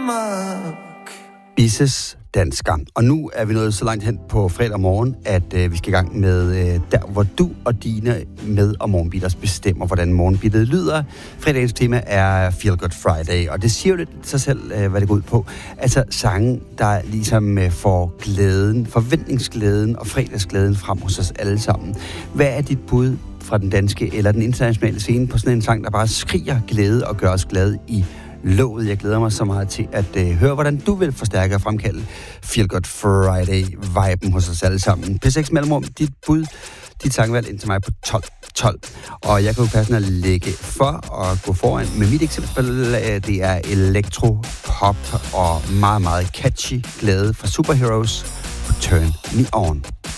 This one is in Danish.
Bisses dansker. Og nu er vi nået så langt hen på fredag morgen, at vi skal i gang med der, hvor du og dine med- og morgenbitters bestemmer, hvordan morgenbittet lyder. Fredagens tema er Feel Good Friday, og det siger jo lidt sig selv, hvad det går ud på. Altså sange, der ligesom får glæden, forventningsglæden og fredagsglæden frem hos os alle sammen. Hvad er dit bud fra den danske eller den internationale scene på sådan en sang, der bare skriger glæde og gør os glade i låget? Jeg glæder mig så meget til at høre, hvordan du vil forstærke og fremkalde Feel Good Friday-viben hos os alle sammen. P6 Mellemrum, dit bud, dit sangvalg ind til mig på 12. Og jeg kan jo passende lægge for og gå foran med mit eksempel. Det er elektro, pop og meget, meget catchy glæde fra Superheroes på Turn Me On.